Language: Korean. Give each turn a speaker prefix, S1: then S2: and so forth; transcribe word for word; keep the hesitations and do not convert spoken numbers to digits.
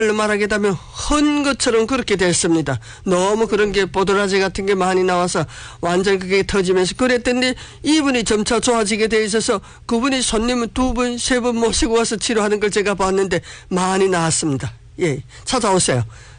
S1: 말하게 되면 헌 것처럼 그렇게 됐습니다. 너무 그런 게 보도라지 같은 게 많이 나와서 완전 그게 터지면서 그랬더니 이분이 점차 좋아지게 돼 있어서 그분이 손님을 두 분, 세 분 모시고 와서 치료하는 걸 제가 봤는데 많이 나았습니다. 예, 찾아오세요.